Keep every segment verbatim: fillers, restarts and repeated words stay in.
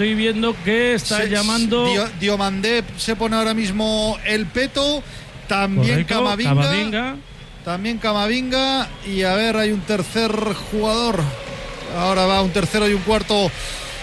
estoy viendo que está se, llamando. Dio, Diomandé se pone ahora mismo el peto. También Correcto, Camavinga, Camavinga. También Camavinga. Y a ver, hay un tercer jugador. Ahora va un tercero y un cuarto.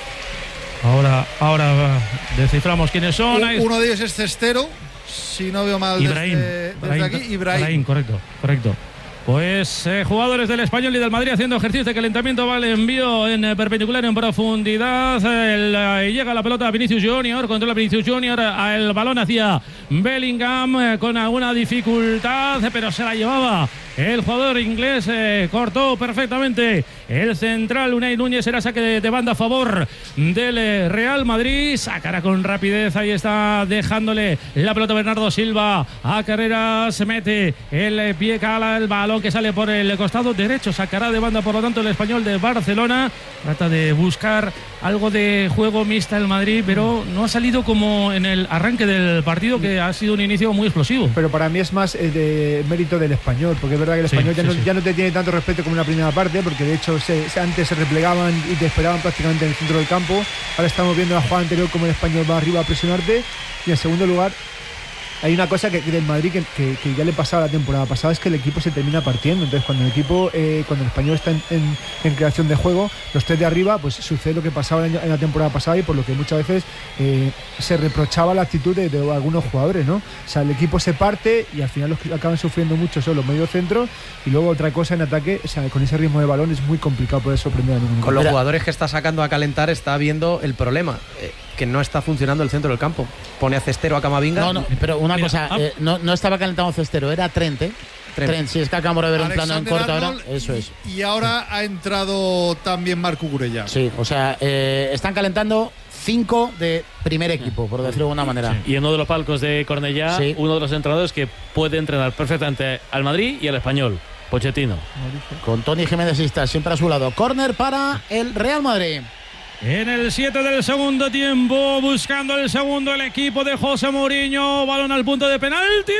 Ahora, ahora va. Desciframos quiénes son. Un, uno de ellos es Cestero. Si no veo mal Ibrahim, desde, desde Ibrahim, aquí. Ibrahim. Ibrahim, correcto, correcto. Pues eh, jugadores del Español y del Madrid haciendo ejercicios de calentamiento. Va el envío en eh, perpendicular en profundidad. El, eh, llega la pelota a Vinicius Junior. Controla Vinicius Junior. A el balón hacia Bellingham eh, con alguna dificultad, pero se la llevaba el jugador inglés. Eh, cortó perfectamente el central Unai Núñez. Era saque de, de banda a favor del eh, Real Madrid. Sacará con rapidez. Ahí está dejándole la pelota Bernardo Silva a carrera. Se mete el eh, pie cala el balón que sale por el costado derecho, sacará de banda por lo tanto el Español de Barcelona. Trata de buscar algo de juego mixta el Madrid, pero no ha salido como en el arranque del partido, que ha sido un inicio muy explosivo. Pero para mí es más eh, de mérito del Español, porque es verdad que el Español sí, ya, sí, no, sí. ya no te tiene tanto respeto como en la primera parte, porque de hecho se, se, antes se replegaban y te esperaban prácticamente en el centro del campo. Ahora estamos viendo la jugada anterior como el Español va arriba a presionarte. Y en segundo lugar, hay una cosa que, que del Madrid que, que, que ya le pasaba la temporada pasada, es que el equipo se termina partiendo. Entonces cuando el equipo, eh, cuando el Español está en, en, en creación de juego, los tres de arriba, pues sucede lo que pasaba en, en la temporada pasada, y por lo que muchas veces eh, se reprochaba la actitud de, de algunos jugadores, ¿no? O sea, el equipo se parte y al final los que acaban sufriendo mucho son los mediocentros, y luego otra cosa en ataque, o sea, con ese ritmo de balón es muy complicado poder sorprender a ningún. Con los jugadores que está sacando a calentar está viendo el problema, eh, que no está funcionando el centro del campo. Pone a Cestero, a Camavinga. No, no, pero una Mira, cosa, ah, eh, no, no estaba calentando Cestero, era Trent, ¿eh? Trent. Trent, si es que acabamos de ver un plano en corto ahora, Arnold, eso es. Y ahora ha entrado también Marco Cucurella. Sí, o sea, eh, están calentando cinco de primer equipo, por decirlo de alguna manera. Sí. Y en uno de los palcos de Cornellá, sí. uno de los entrenadores que puede entrenar perfectamente al Madrid y al Español, Pochettino. Con Toni Jiménez está siempre a su lado. Córner para el Real Madrid. En el siete del segundo tiempo, buscando el segundo el equipo de José Mourinho. Balón al punto de penalti.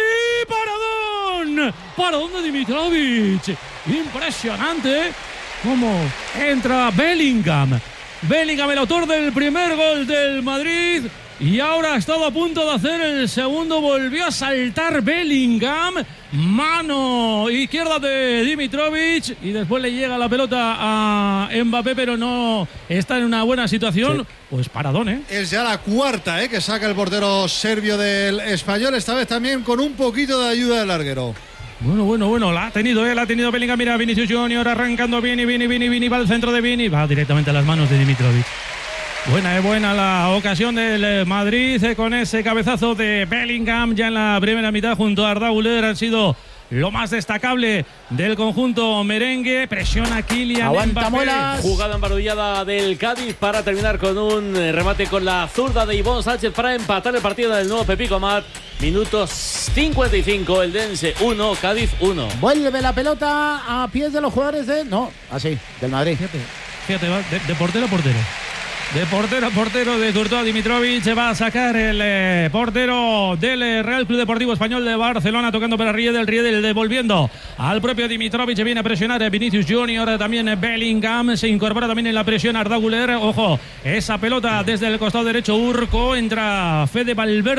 ¡Paradón! ¡Paradón de Dimitrovic! Impresionante cómo entra Bellingham. Bellingham, el autor del primer gol del Madrid. Y ahora ha estado a punto de hacer el segundo. Volvió a saltar Bellingham. Mano izquierda de Dimitrovic. Y después le llega la pelota a Mbappé, pero no está en una buena situación. Sí. Pues paradón, ¿eh? Es ya la cuarta, ¿eh? Que saca el portero serbio del Español. Esta vez también con un poquito de ayuda del larguero. Bueno, bueno, bueno, la ha tenido, eh, la ha tenido Bellingham. Mira, Vinicius Junior arrancando Vini, Vini, Vini, Vini, va al centro de Vini. Va directamente a las manos de Dimitrovic. Buena, es buena la ocasión del Madrid eh, con ese cabezazo de Bellingham ya en la primera mitad junto a Arda Güler. Han sido lo más destacable del conjunto merengue. Presiona Kylian Aguanta Mbappé. Muelas. Jugada embarullada del Cádiz para terminar con un remate con la zurda de Ivonne Sánchez para empatar el partido del nuevo Pepico Mat. Minutos cincuenta y cinco, el Dense uno, Cádiz uno. Vuelve la pelota a pies de los jugadores de... No, así, del Madrid. Fíjate, fíjate, va de, de portero a portero. De portero a portero de Courtois. Dimitrovic se va a sacar el eh, portero del eh, Real Club Deportivo Español de Barcelona, tocando para Riedel, Riedel devolviendo al propio Dimitrovic. Viene a presionar a Vinicius Junior, también Bellingham, se incorpora también en la presión Arda Güler. Ojo, esa pelota desde el costado derecho, Urco, entra Fede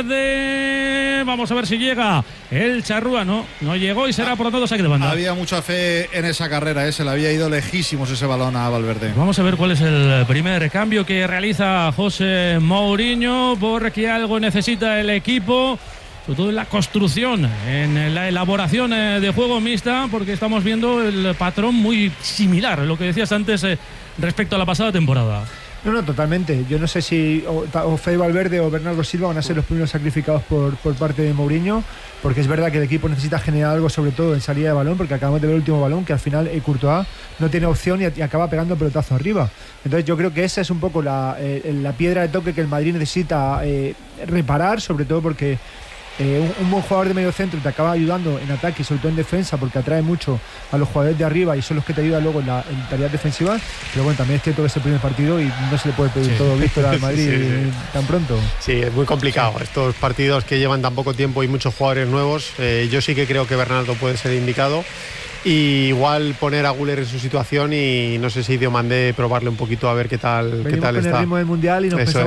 Valverde. Vamos a ver si llega el Charrúa. No, no llegó y será por lo tanto saque de banda. Había mucha fe en esa carrera, ¿eh? Se le había ido lejísimos ese balón a Valverde. Vamos a ver cuál es el primer cambio que realiza José Mourinho, porque algo necesita el equipo, sobre todo en la construcción, en la elaboración de juego mixta, porque estamos viendo el patrón muy similar a lo que decías antes eh, respecto a la pasada temporada. No, no, totalmente. Yo no sé si o, o Fede Valverde o Bernardo Silva van a ser los primeros sacrificados por, por parte de Mourinho, porque es verdad que el equipo necesita generar algo, sobre todo en salida de balón, porque acabamos de ver el último balón que al final eh, Courtois no tiene opción y, y acaba pegando el pelotazo arriba. Entonces yo creo que esa es un poco la, eh, la piedra de toque que el Madrid necesita eh, reparar, sobre todo porque Eh, un, un buen jugador de medio centro te acaba ayudando en ataque y sobre todo en defensa, porque atrae mucho a los jugadores de arriba y son los que te ayudan luego en, la, en tareas defensivas. Pero bueno, también es cierto que es el primer partido y no se le puede pedir sí. todo Víctor al Madrid sí, sí. tan pronto. Sí, es muy complicado. Sí. Estos partidos que llevan tan poco tiempo y muchos jugadores nuevos, eh, yo sí que creo que Bernardo puede ser indicado. Y igual poner a Güler en su situación y no sé si Diomandé probarle un poquito a ver qué tal, qué tal con está. El ritmo del mundial y nos Eso pensamos